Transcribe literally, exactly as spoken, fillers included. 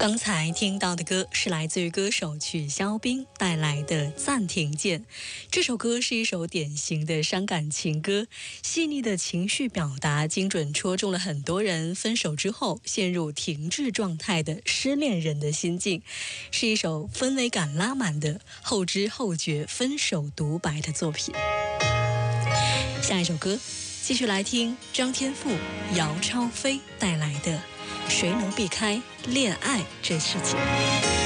刚才听到的歌是来自于歌手曲肖冰带来的《暂停键》。这首歌是一首典型的伤感情歌，细腻的情绪表达精准戳中了很多人分手之后陷入停滞状态的失恋人的心境，是一首氛围感拉满的后知后觉分手独白的作品。下一首歌继续来听张天赋、姚超飞带来的《谁能避开恋爱这世界》。